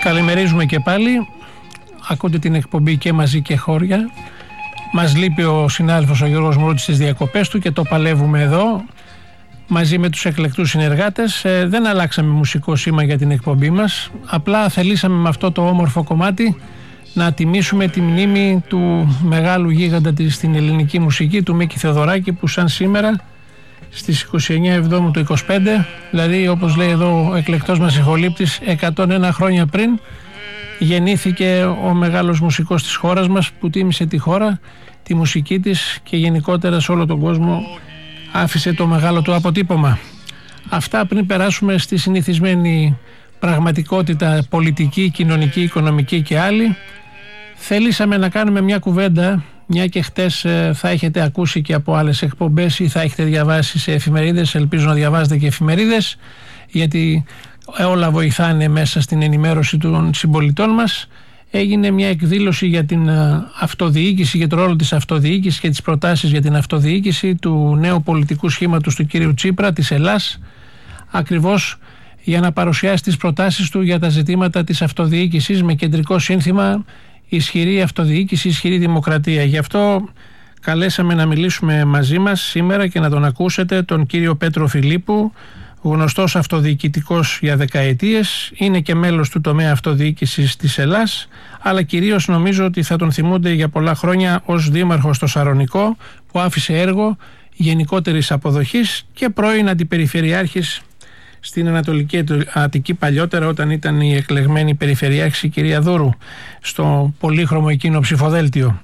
Καλημερίζουμε και πάλι. Ακούτε την εκπομπή και μαζί και χώρια. Μας λείπει ο συνάδελφος ο Γιώργος Μουρούτης στις διακοπές του και το παλεύουμε εδώ μαζί με τους εκλεκτούς συνεργάτες. Δεν αλλάξαμε μουσικό σήμα για την εκπομπή μας. Απλά θελήσαμε με αυτό το όμορφο κομμάτι να τιμήσουμε τη μνήμη του μεγάλου γίγαντα στην ελληνική μουσική, του Μίκη Θεοδωράκη, που σαν σήμερα στις 29 Εβδόμου του 25, δηλαδή όπως λέει εδώ ο εκλεκτός μας ηχολήπτης, 101 χρόνια πριν γεννήθηκε ο μεγάλος μουσικός της χώρας μας, που τίμησε τη χώρα, τη μουσική της και γενικότερα σε όλο τον κόσμο άφησε το μεγάλο του αποτύπωμα. Αυτά πριν περάσουμε στη συνηθισμένη πραγματικότητα πολιτική, κοινωνική, οικονομική και άλλη. Θέλησαμε να κάνουμε μια κουβέντα, μια και χτες θα έχετε ακούσει και από άλλες εκπομπές ή θα έχετε διαβάσει σε εφημερίδες, ελπίζω να διαβάζετε και εφημερίδες, γιατί όλα βοηθάνε μέσα στην ενημέρωση των συμπολιτών μας. Έγινε μια εκδήλωση για την αυτοδιοίκηση, για το ρόλο της αυτοδιοίκησης και τις προτάσεις για την αυτοδιοίκηση του νέου πολιτικού σχήματος του κύριου Τσίπρα, της Ελλάς, ακριβώς για να παρουσιάσει τις προτάσεις του για τα ζητήματα της αυτοδιοίκησης με κεντρικό σύνθημα ισχυρή αυτοδιοίκηση, ισχυρή δημοκρατία. Γι' αυτό καλέσαμε να μιλήσουμε μαζί μας σήμερα και να τον ακούσετε τον κύριο Πέτρο Φιλίππου, γνωστός αυτοδιοικητικός για δεκαετίες, είναι και μέλος του τομέα αυτοδιοίκησης της Ελλάς, αλλά κυρίως νομίζω ότι θα τον θυμούνται για πολλά χρόνια ως δήμαρχος στο Σαρονικό, που άφησε έργο γενικότερης αποδοχής, και πρώην αντιπεριφερειάρχης στην Ανατολική Αττική παλιότερα, όταν ήταν η εκλεγμένη περιφερειάρχης η κυρία Δούρου, στο πολύχρωμο εκείνο ψηφοδέλτιο.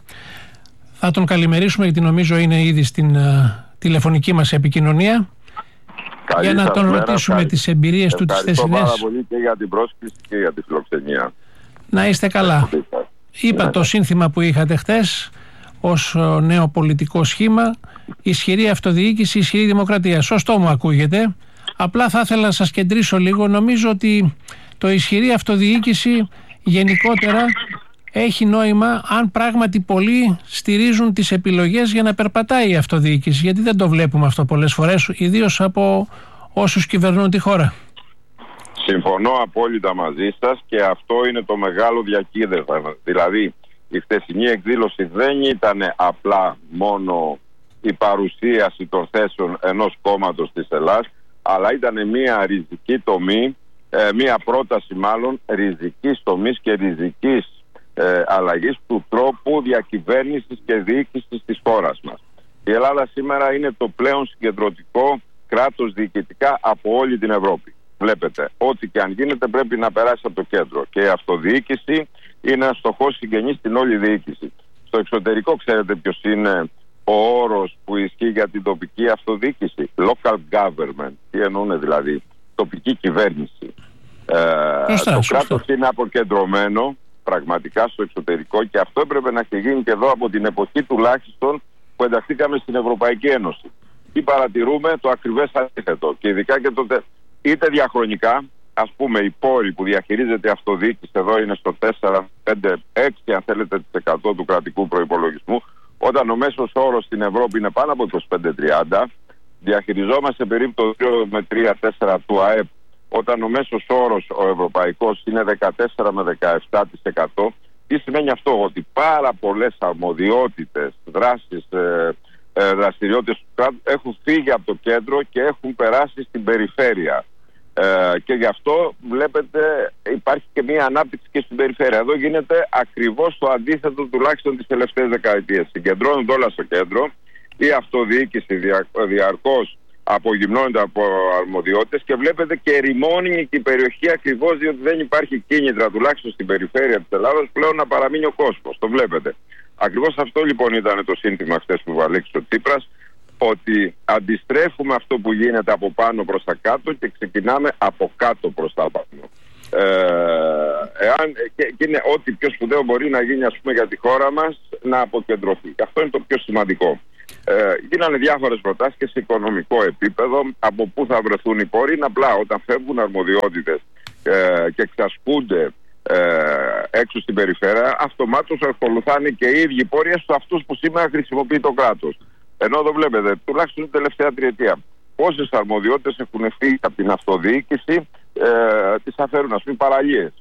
Θα τον καλημερίσουμε, γιατί νομίζω είναι ήδη στην τηλεφωνική μας επικοινωνία. Καλή για να τον μέρα, ρωτήσουμε τις εμπειρίες του, τις θεσινές. Ευχαριστώ πάρα πολύ και για την πρόσκληση και για τη φιλοξενία. Να είστε καλά. Είπα το σύνθημα που είχατε χτες ως νέο πολιτικό σχήμα, ισχυρή αυτοδιοίκηση, ισχυρή δημοκρατία. Σωστό μου ακούγεται. Απλά θα ήθελα να σας κεντρήσω λίγο. Νομίζω ότι το ισχυρή αυτοδιοίκηση γενικότερα έχει νόημα αν πράγματι πολλοί στηρίζουν τις επιλογές για να περπατάει η αυτοδιοίκηση. Γιατί δεν το βλέπουμε αυτό πολλές φορές, ιδίως από όσους κυβερνούν τη χώρα. Συμφωνώ απόλυτα μαζί σας, και αυτό είναι το μεγάλο διακύβευμα. Δηλαδή η χθεσινή εκδήλωση δεν ήταν απλά μόνο η παρουσίαση των θέσεων ενός κόμματος της Ελλάς, αλλά ήταν μια ριζική τομή, μια πρόταση μάλλον ριζικής τομής και ριζικής αλλαγής του τρόπου διακυβέρνησης και διοίκησης της χώρας μας. Η Ελλάδα σήμερα είναι το πλέον συγκεντρωτικό κράτος διοικητικά από όλη την Ευρώπη. Βλέπετε, ό,τι και αν γίνεται πρέπει να περάσει από το κέντρο, και η αυτοδιοίκηση είναι ένας στοχός συγγενής στην όλη διοίκηση. Στο εξωτερικό ξέρετε ποιος είναι ο όρος που ισχύει για την τοπική αυτοδιοίκηση? Local government. Τι εννοούν δηλαδή? Τοπική κυβέρνηση. Το κράτος είναι αποκεντρωμένο πραγματικά στο εξωτερικό, και αυτό έπρεπε να έχει γίνει και εδώ από την εποχή τουλάχιστον που ενταχθήκαμε στην Ευρωπαϊκή Ένωση. Τι παρατηρούμε? Το ακριβές αντίθετο, και ειδικά και τότε, είτε διαχρονικά, ας πούμε οι πόροι που διαχειρίζεται η αυτοδιοίκηση εδώ είναι στο 4, 5, 6 αν θέλετε % του κρατικού προϋπολογισμού, όταν ο μέσος όρος στην Ευρώπη είναι πάνω από 25-30, διαχειριζόμαστε περίπου το 2 με 3-4 του ΑΕΠ, όταν ο μέσος όρος ο ευρωπαϊκός είναι 14 με 17%. Τι σημαίνει αυτό? Ότι πάρα πολλές αρμοδιότητες, δράσεις, δραστηριότητες του κράτους έχουν φύγει από το κέντρο και έχουν περάσει στην περιφέρεια. Και γι' αυτό βλέπετε υπάρχει και μια ανάπτυξη και στην περιφέρεια. Εδώ γίνεται ακριβώς το αντίθετο, τουλάχιστον τις τελευταίες δεκαετίες. Συγκεντρώνονται όλα στο κέντρο, η αυτοδιοίκηση διαρκώς απογυμνώνεται από αρμοδιότητες, και βλέπετε και ερημώνει και η περιοχή, ακριβώς διότι δεν υπάρχει κίνητρα, τουλάχιστον στην περιφέρεια της Ελλάδας, πλέον να παραμείνει ο κόσμος. Το βλέπετε. Ακριβώς αυτό λοιπόν ήταν το σύνθημα χθες που βαλέξει ο Τσίπρας, ότι αντιστρέφουμε αυτό που γίνεται από πάνω προς τα κάτω και ξεκινάμε από κάτω προς τα πάνω. Και είναι ό,τι πιο σπουδαίο μπορεί να γίνει, ας πούμε, για τη χώρα μας, να αποκεντρωθεί. Και αυτό είναι το πιο σημαντικό. Γίνανε διάφορες προτάσεις και σε οικονομικό επίπεδο, από πού θα βρεθούν οι πόροι. Είναι απλά όταν φεύγουν αρμοδιότητες και εξασκούνται έξω στην περιφέρεια, αυτομάτως ακολουθάνε και οι ίδιοι πόροι, έστω αυτούς που σήμερα χρησιμοποιεί το κράτος. Ενώ εδώ βλέπετε, τουλάχιστον την τελευταία τριετία, πόσες αρμοδιότητες έχουν φύγει από την αυτοδιοίκηση, τις αφαίρουν, ας πούμε, παραλίες.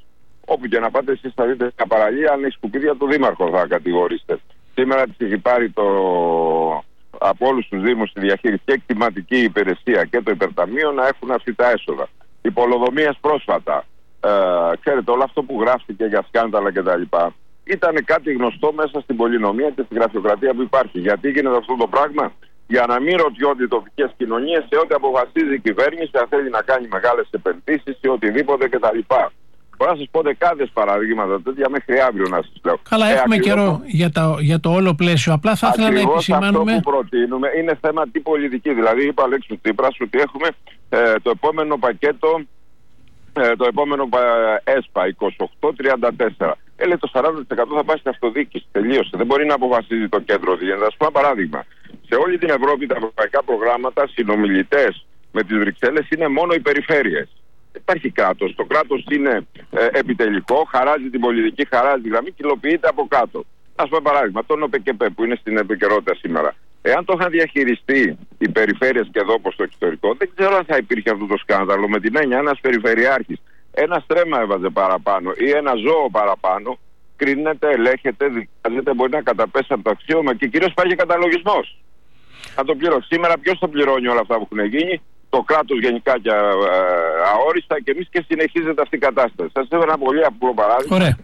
Όπου και να πάτε εσείς θα δείτε μια παραλία, αν έχει σκουπίδια του δήμαρχο θα κατηγορήσετε. Σήμερα της έχει πάρει από όλους τους δήμους τη διαχείριση και κτηματική υπηρεσία και το υπερταμείο να έχουν αυτή τα έσοδα. Οι πολεοδομίες πρόσφατα, ξέρετε, όλο αυτό που γράφτηκε για σκάνδαλα κτλ. Ήταν κάτι γνωστό μέσα στην πολυνομία και στην γραφειοκρατία που υπάρχει. Γιατί γίνεται αυτό το πράγμα? Για να μην ρωτιόνται οι τοπικές κοινωνίες σε ό,τι αποφασίζει η κυβέρνηση, αν θέλει να κάνει μεγάλες επενδύσεις ή οτιδήποτε κτλ. Μπορώ να σας πω δεκάδες παραδείγματα τέτοια μέχρι αύριο να σας λέω. Καλά, έχουμε καιρό για το όλο πλαίσιο. Απλά θα ήθελα να επισημάνουμε. Αυτό που προτείνουμε είναι θέμα τι πολιτική. Δηλαδή, είπε ο Αλέξης Τσίπρας ότι έχουμε το επόμενο πακέτο, το επόμενο ΕΣΠΑ 28-34. Λέει το 40% θα πάει στην αυτοδιοίκηση. Τελείωσε. Δεν μπορεί να αποφασίζει το κέντρο. Για να σας πω ένα παράδειγμα. Σε όλη την Ευρώπη τα ευρωπαϊκά προγράμματα συνομιλητές με τις Βρυξέλλες είναι μόνο οι περιφέρειες. Υπάρχει κράτος. Το κράτος είναι επιτελικό, χαράζει την πολιτική, χαράζει τη γραμμή και υλοποιείται από κάτω. Ας πω παράδειγμα, τον ΟΠΕΚΕΠΕ που είναι στην επικαιρότητα σήμερα. Εάν το είχαν διαχειριστεί οι περιφέρειες και εδώ όπως στο εξωτερικό, δεν ξέρω αν θα υπήρχε αυτό το σκάνδαλο. Με την έννοια, ένας περιφερειάρχης ένα στρέμμα έβαζε παραπάνω ή ένα ζώο παραπάνω, κρίνεται, ελέγχεται, δικάζεται, μπορεί να καταπέσει από το αξίωμα και κυρίως υπάρχει καταλογισμός. Θα το πληρώσει. Σήμερα ποιος θα πληρώνει όλα αυτά που έχουν γίνει? Το κράτος γενικά και αόριστα και εμείς, και συνεχίζεται αυτή η κατάσταση. Σας έφερα ένα πολύ απλό παράδειγμα. Ωραία.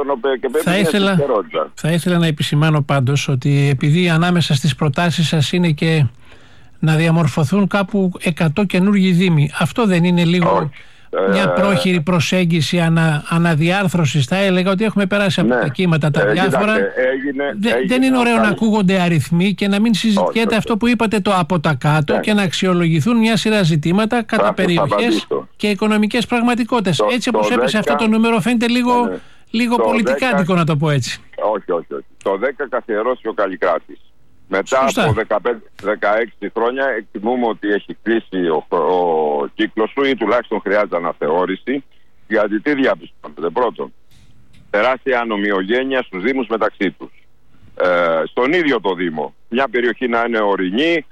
Θα ήθελα να επισημάνω πάντως ότι επειδή ανάμεσα στις προτάσεις σας είναι και να διαμορφωθούν κάπου 100 καινούργιοι δήμοι, αυτό δεν είναι λίγο μια πρόχειρη προσέγγιση αναδιάρθρωσης? Θα έλεγα ότι έχουμε περάσει από τα κύματα τα διάφορα. Δεν είναι ωραίο να ακούγονται αριθμοί και να μην συζητιέται αυτό που είπατε, το από τα κάτω, και να αξιολογηθούν μια σειρά ζητήματα κατά περιοχές και οικονομικές πραγματικότητες. Έτσι όπως έπεσε αυτό το νούμερο φαίνεται λίγο πολιτικάντικο, να το πω έτσι. Όχι. Το 10 καθιερώσει ο Καλλικράτης. Μετά από 15-16 χρόνια εκτιμούμε ότι έχει κλείσει ο κύκλος του ή τουλάχιστον χρειάζεται αναθεώρηση. Γιατί τι διαπιστώνεται? Πρώτον, τεράστια ανομοιογένεια στους δήμους μεταξύ τους. Στον ίδιο το δήμο. Μια περιοχή να είναι ορεινή,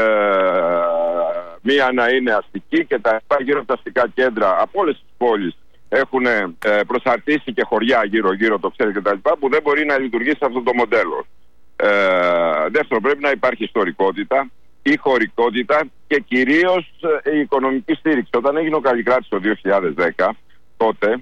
μία να είναι αστική και τα γύρω από τα αστικά κέντρα από όλες τις πόλεις έχουν προσαρτήσει και χωριά γύρω-γύρω, το ξέρετε κτλ. Που δεν μπορεί να λειτουργήσει αυτό το μοντέλο. Δεύτερον, πρέπει να υπάρχει ιστορικότητα, η χωρικότητα και κυρίως η οικονομική στήριξη. Όταν έγινε ο Καλλικράτης το 2010, τότε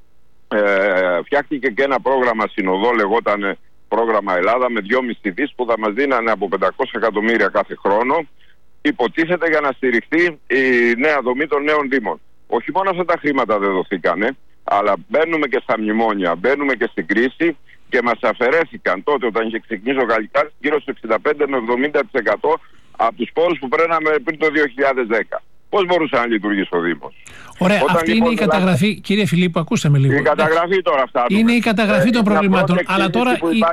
φτιάχτηκε και ένα πρόγραμμα συνοδό, λεγόταν πρόγραμμα Ελλάδα, με 2,5 δις που θα μας δίνανε από 500 εκατομμύρια κάθε χρόνο, υποτίθεται για να στηριχθεί η νέα δομή των νέων δήμων. Όχι μόνο αυτά τα χρήματα δεν δοθήκανε, αλλά μπαίνουμε και στα μνημόνια, μπαίνουμε και στην κρίση. Και μας αφαιρέθηκαν τότε, όταν είχε ξεκινήσει ο Καλλικράτης, γύρω στο 65 με 70% από τους πόρους που παίρναμε πριν το 2010. Πώς μπορούσε να λειτουργήσει ο Δήμος? Ωραία, αυτή είναι η καταγραφή. Κύριε Φιλίππου, ακούστε με λίγο. Η καταγραφή τώρα φτάνουμε. Είναι η καταγραφή των προβλημάτων. Αλλά τώρα.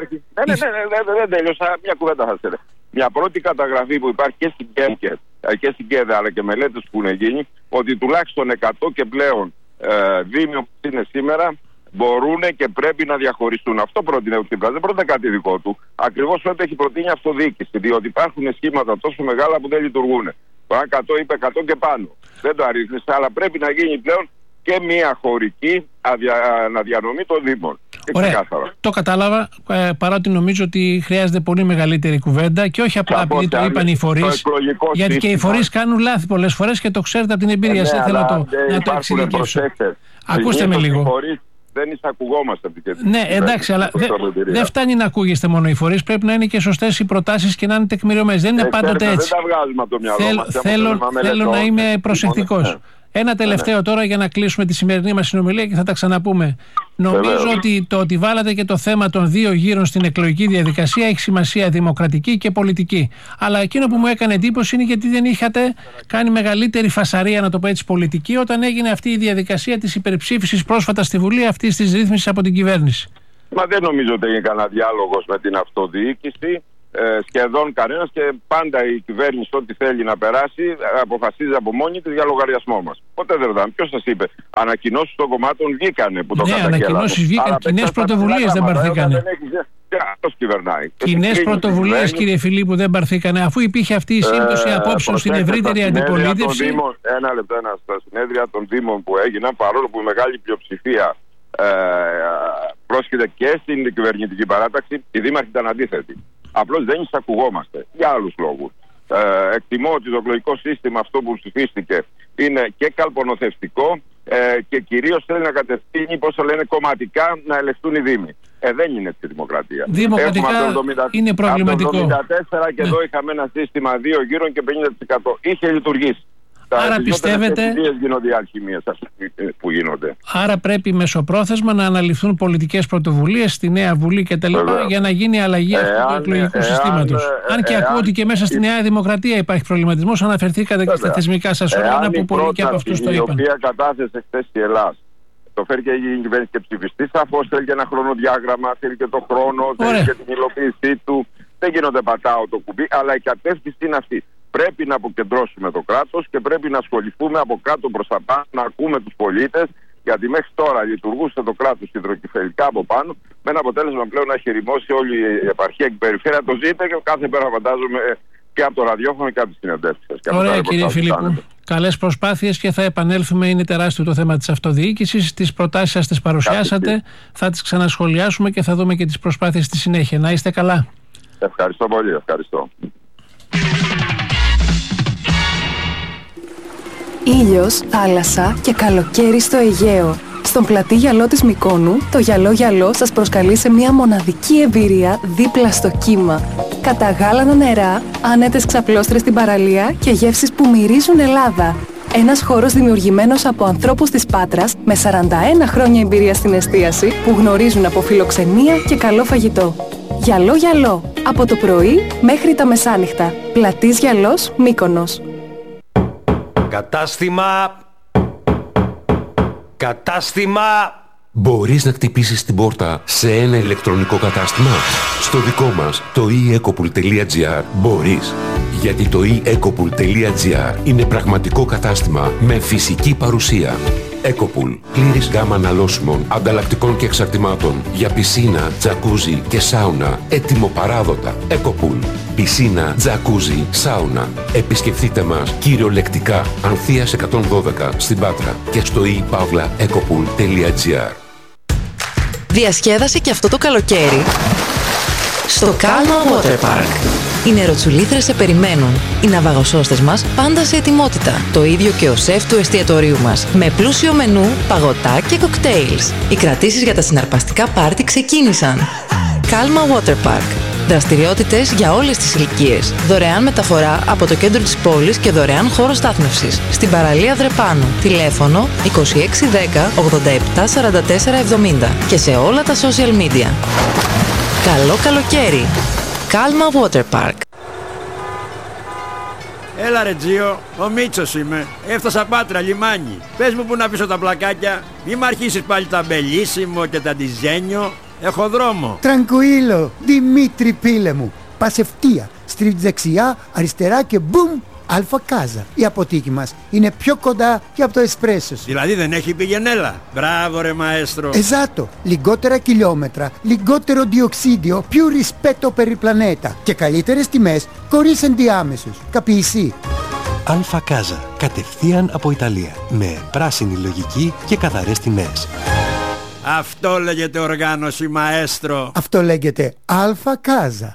Δεν τέλειωσα. Μια κουβέντα θα σας. Μια πρώτη καταγραφή που υπάρχει και στην ΚΕΔΕ αλλά και μελέτες που έχουν γίνει, ότι τουλάχιστον 100 και πλέον δήμοι που είναι σήμερα μπορούν και πρέπει να διαχωριστούν. Αυτό πρότεινε ο Τσίπρας. Δεν πρότεινε κάτι δικό του. Ακριβώς ό,τι έχει προτείνει αυτοδιοίκηση. Διότι υπάρχουν σχήματα τόσο μεγάλα που δεν λειτουργούν. Το 100 είπε 100 και πάνω. Δεν το αρρύθμισε, αλλά πρέπει να γίνει πλέον και μια χωρική αναδιανομή των Δήμων. Ωραία. Το κατάλαβα. Παρότι νομίζω ότι χρειάζεται πολύ μεγαλύτερη κουβέντα και όχι απλά επειδή το είπαν οι φορείς. Γιατί και οι φορείς κάνουν λάθη πολλές φορές και το ξέρετε από την εμπειρία σας. Θέλω να το εξειδικεύσω. Ακούστε με λίγο. Δεν εισακουγόμαστε. Ναι, εντάξει, αλλά δεν φτάνει να ακούγεστε μόνο οι φορείς. Πρέπει να είναι και σωστές οι προτάσεις και να είναι τεκμηριωμένες. Δεν είναι πάντοτε έτσι. Δεν τα βγάζουμε από το μυαλό μας. Θέλω να είμαι προσεκτικός. Ένα τελευταίο τώρα για να κλείσουμε τη σημερινή μας συνομιλία και θα τα ξαναπούμε. Νομίζω ότι το ότι βάλατε και το θέμα των 2 γύρων στην εκλογική διαδικασία έχει σημασία δημοκρατική και πολιτική. Αλλά εκείνο που μου έκανε εντύπωση είναι γιατί δεν είχατε κάνει μεγαλύτερη φασαρία, να το πω έτσι, πολιτική, όταν έγινε αυτή η διαδικασία της υπερψήφισης πρόσφατα στη Βουλή αυτής της ρύθμισης από την κυβέρνηση. Μα δεν νομίζω ότι έγινε κανένα διάλογος με την αυτοδιοίκηση. Σχεδόν κανένας, και πάντα η κυβέρνηση ό,τι θέλει να περάσει αποφασίζει από μόνη της για λογαριασμό μας. Ποτέ δεν ρωτάμε. Ποιος σας είπε? Ανακοινώσεις των κομμάτων βγήκανε που το καταγγέλανε. Ναι, ανακοινώσεις βγήκαν. Κοινές πρωτοβουλίες δεν πάρθηκανε. Αυτός κυβερνάει. Κοινές πρωτοβουλίες, κύριε Φιλίππου, δεν πάρθηκανε. Αφού υπήρχε αυτή η σύμπτωση απόψεων στην ευρύτερη αντιπολίτευση. Ένα λεπτό, στα συνέδρια των Δήμων που έγιναν, παρόλο που η μεγάλη πλειοψηφία πρόσχεται και στην κυβερνητική παράταξη. Οι δήμαρχοι ήταν αντίθετοι. Απλώς δεν εισακουγόμαστε για άλλους λόγους. Εκτιμώ ότι το εκλογικό σύστημα αυτό που ψηφίστηκε είναι και καλπονοθευτικό και κυρίως θέλει να κατευθύνει, πώς το λένε, κομματικά να ελεγχθούν οι δήμοι. Δεν είναι έτσι η δημοκρατία. Δημοκρατικά είναι προβληματικό. Από το 1974 και εδώ είχαμε ένα σύστημα 2 γύρων και 50%. Είχε λειτουργήσει. Άρα πιστεύετε. Γίνονται οι αλχημίες που γίνονται. Άρα πρέπει μεσοπρόθεσμα να αναλυθούν πολιτικές πρωτοβουλίες στη Νέα Βουλή κτλ. Για να γίνει αλλαγή αυτού του εκλογικού συστήματος. Αν και ακούω ότι και μέσα στη Νέα Δημοκρατία υπάρχει προβληματισμός, αναφερθήκατε και στα θεσμικά σας όργανα που πολλοί και από αυτούς το είπαν. Η οποία κατάθεσε χθες η Ελλάδα. Το φέρει και η κυβέρνηση και ψηφιστή. Σαφώς θέλει και ένα χρονοδιάγραμμα, θέλει και το χρόνο, θέλει και την υλοποίησή του. Δεν γίνονται πατάω το κουμπί, αλλά η κατεύθυνση είναι αυτή. Πρέπει να αποκεντρώσουμε το κράτος και πρέπει να ασχοληθούμε από κάτω προς τα πάνω, να ακούμε τους πολίτες, γιατί μέχρι τώρα λειτουργούσε το κράτος υδροκυφαιρικά από πάνω, με ένα αποτέλεσμα πλέον να έχει ρημώσει όλη η επαρχία και η περιφέρεια. Το ζείτε και κάθε μέρα φαντάζομαι και από το ραδιόφωνο και από τις συνεντεύξεις σας. Ωραία, κύριε Φιλίππου. Καλές προσπάθειες και θα επανέλθουμε. Είναι τεράστιο το θέμα της αυτοδιοίκησης. Τις προτάσεις σας τις παρουσιάσατε. Θα τις ξανασχολιάσουμε και θα δούμε και τις προσπάθειες στη συνέχεια. Να είστε καλά. Ευχαριστώ πολύ. Ευχαριστώ. Ήλιος, θάλασσα και καλοκαίρι στο Αιγαίο. Στον πλατή γυαλό της Μυκόνου, το γυαλό σας προσκαλεί σε μια μοναδική εμπειρία δίπλα στο κύμα. Καταγάλανα νερά, άνετες ξαπλώστρες στην παραλία και γεύσεις που μυρίζουν Ελλάδα. Ένας χώρος δημιουργημένος από ανθρώπους της Πάτρας με 41 χρόνια εμπειρία στην εστίαση που γνωρίζουν από φιλοξενία και καλό φαγητό. Γυαλό, από το πρωί μέχρι τα μεσάνυχτα. Πλατής Γυαλός, Μύκονος. Κατάστημα! Μπορείς να χτυπήσεις την πόρτα σε ένα ηλεκτρονικό κατάστημα? Στο δικό μας, το eEcopool.gr, μπορείς. Γιατί το eEcopool.gr είναι πραγματικό κατάστημα με φυσική παρουσία. Ecopool. Πλήρης γάμα αναλώσιμων, ανταλλακτικών και εξαρτημάτων για πισίνα, τζακούζι και σάουνα. Έτοιμο-παράδοτα. Ecopool. Πισίνα, τζακούζι, σάουνα. Επισκεφτείτε μας κυριολεκτικά Ανθείας 112 στην Πάτρα και στο ePavlaEcopool.gr. Διασκέδασε και αυτό το καλοκαίρι στο Calma Water Park. Οι νεροτσουλήθρες σε περιμένουν. Οι ναυαγοσώστες μας πάντα σε ετοιμότητα. Το ίδιο και ο σεφ του εστιατορίου μας. Με πλούσιο μενού, παγωτά και κοκτέιλς. Οι κρατήσεις για τα συναρπαστικά πάρτι ξεκίνησαν. Calma Water Park. Δραστηριότητες για όλες τις ηλικίες. Δωρεάν μεταφορά από το κέντρο της πόλης και δωρεάν χώρο στάθμευσης. Στην παραλία Δρεπάνου. Τηλέφωνο 2610 87 44 70 και σε όλα τα social media. Καλό καλοκαίρι! Calma Water Park. Έλα ρε Τζίο, ο Μίτσος είμαι. Έφτασα Πάτρα, λιμάνι. Πες μου που να πίσω τα πλακάκια. Μη μ' αρχίσεις πάλι τα μπελίσιμο και τα ντιζένιο. Έχω δρόμο. Τραγκουίλο, Δημήτρη πίλε μου. Πας ευθεία, στρίβεις δεξιά, αριστερά και μπουμ, Αλφα Κάζα. Η αποθήκη μας είναι πιο κοντά και από το εσπρέσο σου. Δηλαδή δεν έχει πηγενέλα. Μπράβο ρε μαέστρο. Esatto, λιγότερα χιλιόμετρα, λιγότερο διοξίδιο, più rispetto per il pianeta και καλύτερες τιμές χωρίς ενδιάμεσους. Καπιεισί. Αλφα Κάζα, κατευθείαν από Ιταλία, με πράσινη λογική και καθαρές τιμές. Αυτό λέγεται οργάνωση μαέστρο. Αυτό λέγεται Αλφα Κάζα.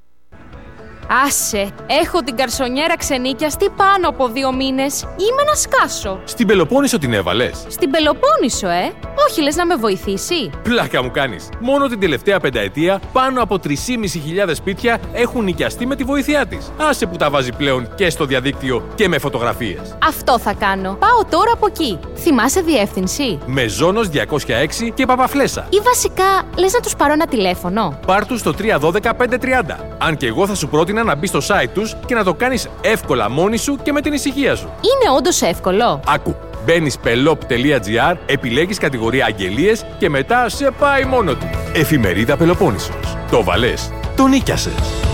Άσε, έχω την καρσονιέρα ξενίκιαστη πάνω από 2 μήνες. Είμαι να σκάσω. Στην Πελοπόννησο την έβαλες? Στην Πελοπόννησο, όχι λες να με βοηθήσει? Πλάκα μου κάνεις. Μόνο την τελευταία πενταετία πάνω από 3.500 σπίτια έχουν νοικιαστεί με τη βοήθειά της. Άσε που τα βάζει πλέον και στο διαδίκτυο και με φωτογραφίες. Αυτό θα κάνω. Πάω τώρα από εκεί. Θυμάσαι διεύθυνση? Μεζόνος 206 και Παπαφλέσσα. Ή βασικά, λες να τους πάρω ένα τηλέφωνο? Πάρ' τους στο 312 530. Αν και εγώ θα σου πρότεινα να μπεις στο site τους και να το κάνεις εύκολα μόνη σου και με την ησυχία σου. Είναι όντως εύκολο? Άκου. Μπαίνεις pelop.gr, επιλέγεις κατηγορία αγγελίες και μετά σε πάει μόνο του. Εφημερίδα Πελοπόννησος. Το βαλές. Το νίκιασες.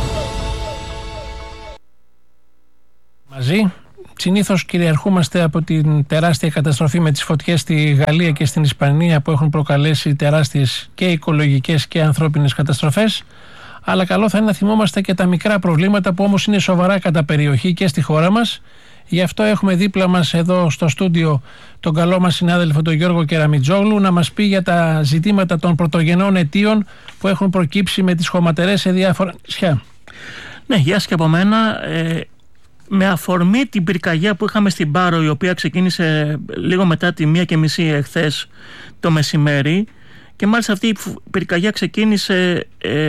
Μαζί. Συνήθως κυριαρχούμαστε από την τεράστια καταστροφή με τις φωτιές στη Γαλλία και στην Ισπανία που έχουν προκαλέσει τεράστιες και οικολογικές και ανθρώπινες καταστροφές. Αλλά καλό θα είναι να θυμόμαστε και τα μικρά προβλήματα που όμως είναι σοβαρά κατά περιοχή και στη χώρα μας Γι' αυτό έχουμε δίπλα μας εδώ στο στούντιο τον καλό μας συνάδελφο τον Γιώργο Κεραμιτζόγλου να μας πει για τα ζητήματα των πρωτογενών αιτίων που έχουν προκύψει με τις χωματερές σε διάφορα νησιά. Ναι, γεια σας και από μένα. Με αφορμή την πυρκαγιά που είχαμε στην Πάρο, η οποία ξεκίνησε λίγο μετά τη 1:30 εχθές το μεσημέρι, και μάλιστα αυτή η πυρκαγιά ξεκίνησε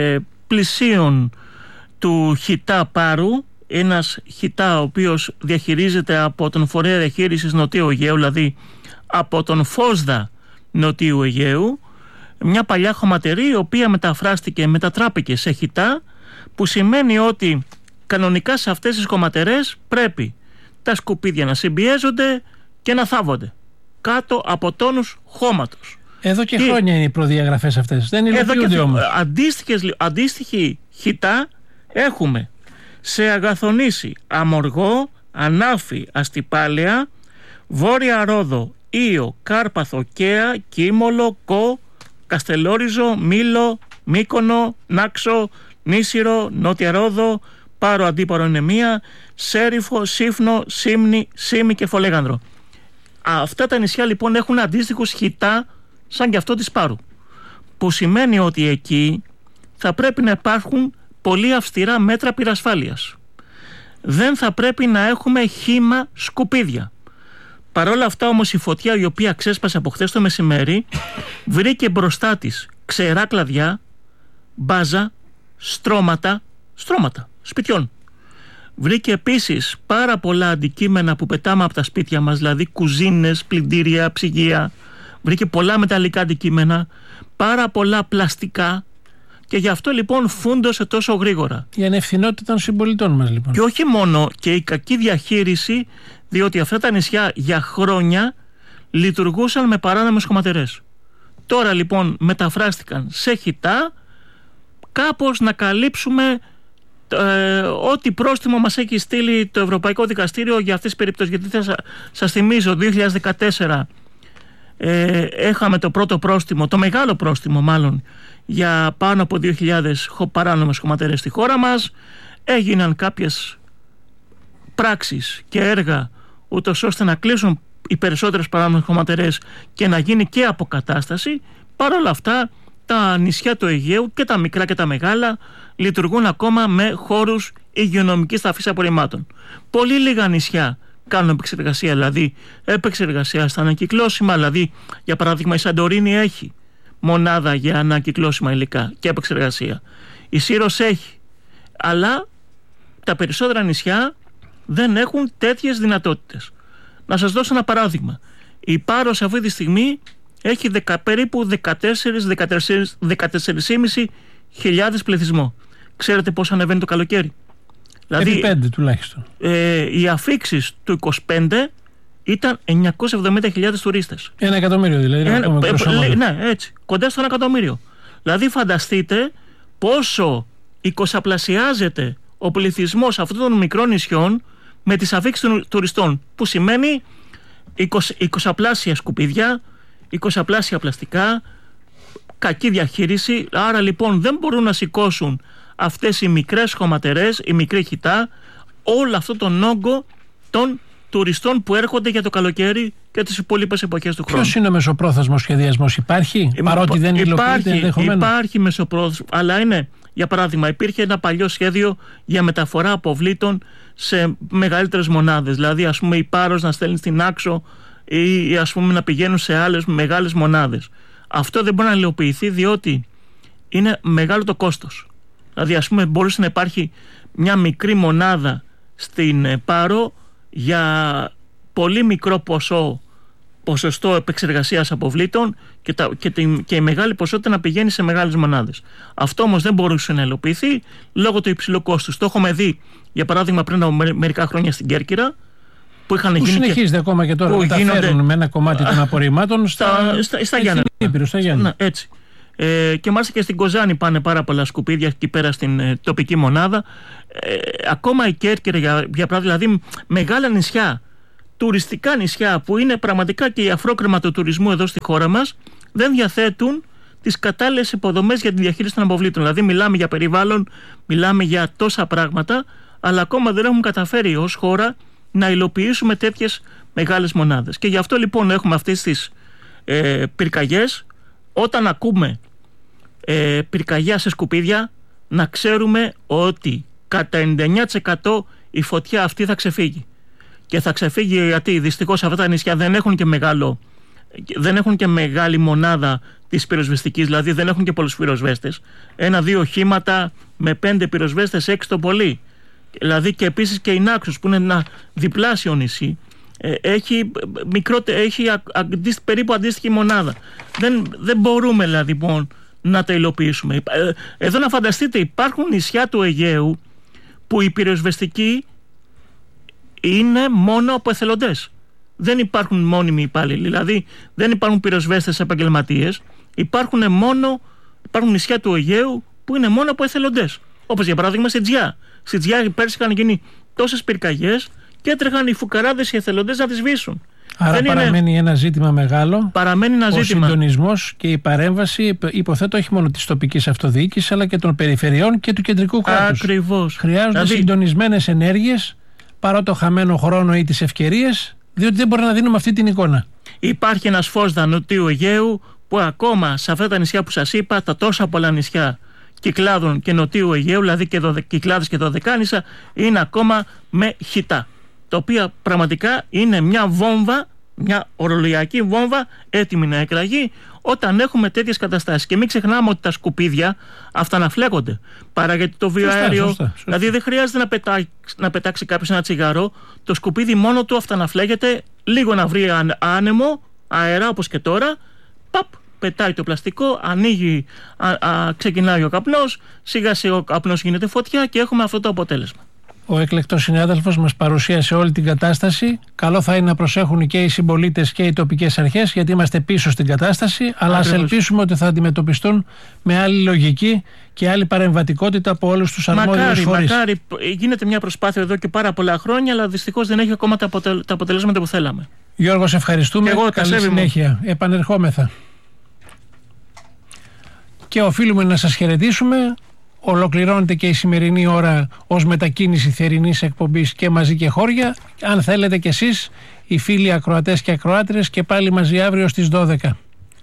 πλησίον του Χιτά Πάρου, ένας Χιτά ο οποίος διαχειρίζεται από τον Φορέα Διαχείρισης Νοτιού Αιγαίου, δηλαδή από τον Φόσδα Νοτιού Αιγαίου, μια παλιά χωματερή η οποία μετατράπηκε σε Χιτά, που σημαίνει ότι κανονικά σε αυτές τις χωματερές πρέπει τα σκουπίδια να συμπιέζονται και να θάβονται κάτω από τόνους χώματος. Εδώ και χρόνια είναι οι προδιαγραφές αυτές, δεν υλοποιούνται όμως. Αντίστοιχη Χιτά έχουμε σε Αγαθονήσι, Αμοργό, Ανάφη, Αστυπάλαια, Βόρεια Ρόδο, Ήο, Κάρπαθο, Καία, Κίμολο, Κο, Καστελόριζο, Μήλο, Μύκονο, Νάξο, Νήσιρο, Νότια Ρόδο, Πάρο Αντίπαρο Νεμία, Σέριφο, Σύφνο, Σύμνη, Σύμη και Φολέγανδρο. Αυτά τα νησιά λοιπόν έχουν αντίστοιχους Χιτά σαν και αυτό της Πάρου, που σημαίνει ότι εκεί θα πρέπει να υπάρχουν πολύ αυστηρά μέτρα πυρασφάλειας. Δεν θα πρέπει να έχουμε χύμα σκουπίδια. Παρ' όλα αυτά όμως η φωτιά, η οποία ξέσπασε από χθες το μεσημέρι, βρήκε μπροστά της ξερά κλαδιά, μπάζα, στρώματα σπιτιών. Βρήκε επίσης πάρα πολλά αντικείμενα που πετάμε από τα σπίτια μας, δηλαδή κουζίνες, πλυντήρια, ψυγεία. Βρήκε πολλά μεταλλικά αντικείμενα, πάρα πολλά πλαστικά, και γι' αυτό λοιπόν φούντωσε τόσο γρήγορα. Η ανευθυνότητα των συμπολιτών μας λοιπόν. Και όχι μόνο, και η κακή διαχείριση, διότι αυτά τα νησιά για χρόνια λειτουργούσαν με παράνομες χωματερές. Τώρα λοιπόν μεταφράστηκαν σε Χιτά, κάπως να καλύψουμε ό,τι πρόστιμο μας έχει στείλει το Ευρωπαϊκό Δικαστήριο για αυτές τις περιπτώσεις. Γιατί σας θυμίζω, 2014 έχαμε το πρώτο πρόστιμο, το μεγάλο πρόστιμο μάλλον, για πάνω από 2.000 παράνομες χωματερές στη χώρα μας. Έγιναν κάποιες πράξεις και έργα ούτως ώστε να κλείσουν οι περισσότερες παράνομες χωματερές και να γίνει και αποκατάσταση. Παρ' όλα αυτά τα νησιά του Αιγαίου, και τα μικρά και τα μεγάλα, λειτουργούν ακόμα με χώρους υγειονομικής ταφής απορριμμάτων. Πολύ λίγα νησιά κάνουν επεξεργασία, δηλαδή επεξεργασία στα ανακυκλώσιμα. Δηλαδή, για παράδειγμα, η Σαντορίνη έχει μονάδα για ανακυκλώσιμα υλικά και επεξεργασία. Η Σύρος έχει. Αλλά τα περισσότερα νησιά δεν έχουν τέτοιες δυνατότητες. Να σας δώσω ένα παράδειγμα. Η Πάρος αυτή τη στιγμή έχει περίπου 14.500 πληθυσμό. Ξέρετε πώς ανεβαίνει το καλοκαίρι? Δηλαδή 5 τουλάχιστον. Οι αφίξεις του 25 ήταν 970.000 τουρίστες. 1 εκατομμύριο δηλαδή. Ναι, έτσι. Κοντά στο 1 εκατομμύριο. Δηλαδή φανταστείτε πόσο 20πλασιάζεται ο πληθυσμός αυτών των μικρών νησιών με τις αφίξεις των τουριστών. Που σημαίνει 20πλάσια σκουπίδια, 20πλάσια πλαστικά, κακή διαχείριση. Άρα λοιπόν δεν μπορούν να σηκώσουν αυτές οι μικρές χωματερές, οι μικροί Χιτά, όλο αυτό τον όγκο των τουριστών που έρχονται για το καλοκαίρι και τις υπόλοιπες εποχές του χρόνου. Ποιος είναι ο μεσοπρόθεσμος σχεδιασμός? Υπάρχει, παρότι δεν υλοποιείται ενδεχομένως? Υπάρχει μεσοπρόθεσμος, αλλά είναι, για παράδειγμα, υπήρχε ένα παλιό σχέδιο για μεταφορά αποβλήτων σε μεγαλύτερες μονάδες. Δηλαδή, ας πούμε, η Πάρος να στέλνει στην Άξο ή ας πούμε να πηγαίνουν σε άλλες μεγάλες μονάδες. Αυτό δεν μπορεί να υλοποιηθεί διότι είναι μεγάλο το κόστος. Δηλαδή, ας πούμε, μπορούσε να υπάρχει μια μικρή μονάδα στην Πάρο για πολύ μικρό ποσοστό επεξεργασίας αποβλήτων και η μεγάλη ποσότητα να πηγαίνει σε μεγάλες μονάδες. Αυτό όμως δεν μπορούσε να υλοποιηθεί λόγω του υψηλού κόστους. Το έχουμε δει, για παράδειγμα, πριν από μερικά χρόνια στην Κέρκυρα, που συνεχίζεται ακόμα και τώρα, μεταφέρουν με ένα κομμάτι των απορριμμάτων στα Γιάννενα. Έτσι. Και μάλιστα και στην Κοζάνη πάνε πάρα πολλά σκουπίδια εκεί πέρα στην τοπική μονάδα. Ακόμα η Κέρκυρα, για παράδειγμα, δηλαδή μεγάλα νησιά, τουριστικά νησιά που είναι πραγματικά και η αφρόκρεμα του τουρισμού εδώ στη χώρα μας, δεν διαθέτουν τις κατάλληλες υποδομές για τη διαχείριση των αποβλήτων. Δηλαδή μιλάμε για περιβάλλον, μιλάμε για τόσα πράγματα, αλλά ακόμα δεν έχουν καταφέρει ως χώρα να υλοποιήσουμε τέτοιες μεγάλες μονάδες. Και γι' αυτό λοιπόν έχουμε αυτές τις πυρκαγιές. Όταν ακούμε πυρκαγιά σε σκουπίδια, να ξέρουμε ότι κατά 99% η φωτιά αυτή θα ξεφύγει. Και θα ξεφύγει γιατί δυστυχώς αυτά τα νησιά δεν έχουν και μεγάλη μονάδα της πυροσβεστικής, δηλαδή δεν έχουν και πολλούς πυροσβέστες. 1-2 οχήματα με 5 πυροσβέστες, 6 το πολύ. Δηλαδή και επίσης και η Νάξος που είναι ένα διπλάσιο νησί έχει περίπου αντίστοιχη μονάδα. Δεν μπορούμε δηλαδή λοιπόν να τα υλοποιήσουμε. Εδώ να φανταστείτε, υπάρχουν νησιά του Αιγαίου που οι πυροσβεστικοί είναι μόνο από εθελοντές. Δεν υπάρχουν μόνιμοι υπάλληλοι, δηλαδή δεν υπάρχουν πυροσβέστες επαγγελματίες. Υπάρχουν νησιά του Αιγαίου που είναι μόνο από εθελοντές. Όπως για παράδειγμα στη Τζιά. Στη Τζιά πέρσι είχαν γίνει τόσες πυρκαγιές και έτρεχαν οι φουκαράδες οι εθελοντές να τις σβήσουν. Άρα παραμένει ένα ζήτημα μεγάλο. Παραμένει ένα ζήτημα. Ο συντονισμός και η παρέμβαση, υποθέτω, όχι μόνο της τοπικής αυτοδιοίκησης, αλλά και των περιφερειών και του κεντρικού κράτους. Ακριβώς. Χρειάζονται δηλαδή συντονισμένες ενέργειες, παρά το χαμένο χρόνο ή τις ευκαιρίες, διότι δεν μπορεί να δίνουμε αυτή την εικόνα. Υπάρχει ένας φως Νοτιού Αιγαίου που ακόμα σε αυτά τα νησιά που σας είπα, τα τόσα πολλά νησιά Κυκλάδων και Νοτιού Αιγαίου, δηλαδή και Κυκλάδες και Δωδεκάνησα, είναι ακόμα με χιτά. Τα οποία πραγματικά είναι μια βόμβα, μια ορολογιακή βόμβα έτοιμη να εκραγεί όταν έχουμε τέτοιες καταστάσεις. Και μην ξεχνάμε ότι τα σκουπίδια αυταναφλέγονται. Παράγεται το βιοαέριο. Σωστά. Δηλαδή δεν χρειάζεται να πετάξει κάποιος ένα τσιγάρο. Το σκουπίδι μόνο του αυταναφλέγεται, λίγο να βρει άνεμο, αέρα όπως και τώρα. Παπ, πετάει το πλαστικό, ανοίγει, ξεκινάει ο καπνός, σιγά σιγά ο καπνός γίνεται φωτιά και έχουμε αυτό το αποτέλεσμα. Ο εκλεκτός συνάδελφος μας παρουσίασε όλη την κατάσταση. Καλό θα είναι να προσέχουν και οι συμπολίτες και οι τοπικές αρχές, γιατί είμαστε πίσω στην κατάσταση, αλλά ας ελπίσουμε ότι θα αντιμετωπιστούν με άλλη λογική και άλλη παρεμβατικότητα από όλους τους αρμόδιους φορείς. Μακάρι, γίνεται μια προσπάθεια εδώ και πάρα πολλά χρόνια, αλλά δυστυχώς δεν έχει ακόμα τα αποτελέσματα που θέλαμε. Γιώργο, σε ευχαριστούμε. Καλή συνέχεια. Επανερχόμεθα. Και οφείλουμε να σας χαιρετήσουμε. Ολοκληρώνεται και η σημερινή ώρα ως μετακίνηση θερινής εκπομπής και μαζί και χώρια. Αν θέλετε κι εσείς, οι φίλοι ακροατές και ακροάτρες, και πάλι μαζί αύριο στις 12.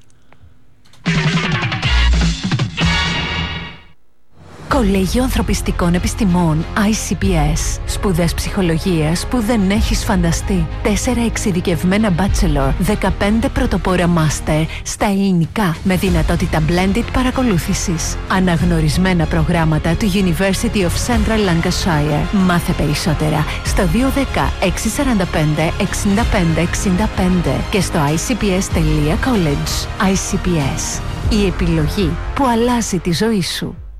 Κολέγιο Ανθρωπιστικών Επιστημών ICPS. Σπουδές ψυχολογίας που δεν έχεις φανταστεί. 4 εξειδικευμένα bachelor, 15 πρωτοπόρα master στα ελληνικά με δυνατότητα blended παρακολούθησης. Αναγνωρισμένα προγράμματα του University of Central Lancashire. Μάθε περισσότερα στο 210 645 65 65 και στο icps.college. ICPS. Η επιλογή που αλλάζει τη ζωή σου.